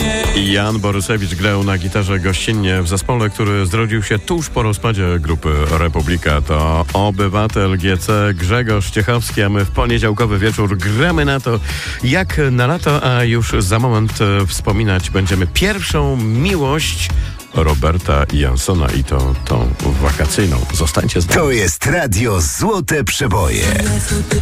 Jan Borysewicz grał na gitarze gościnnie w zespole, który zrodził się tuż po rozpadzie grupy Republika. To obywatel GC Grzegorz Ciechowski, a my w poniedziałkowy wieczór gramy na to, jak na lato, a już za moment wspominać będziemy pierwszą miłość Roberta Jansona i to tą wakacyjną. Zostańcie z nami. To jest Radio Złote Przeboje.